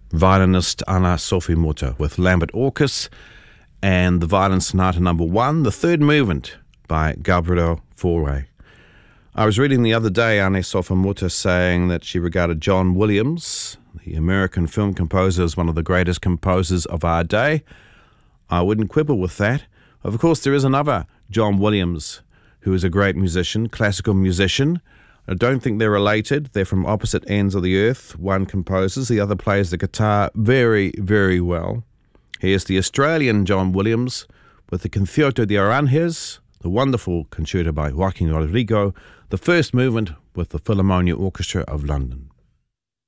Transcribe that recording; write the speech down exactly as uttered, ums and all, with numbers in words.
violinist Anna Sophie Mutter with Lambert Orchis and the Violin Sonata number one, the third movement by Gabriel Fauré. I was reading the other day Anna Sophie Mutter saying that she regarded John Williams, the American film composer, as one of the greatest composers of our day. I wouldn't quibble with that. Of course, there is another John Williams who is a great musician, classical musician. I don't think they're related. They're from opposite ends of the earth. One composes, the other plays the guitar very, very well. Here's the Australian John Williams with the Concierto de Aranjuez, the wonderful concerto by Joaquin Rodrigo, the first movement with the Philharmonia Orchestra of London.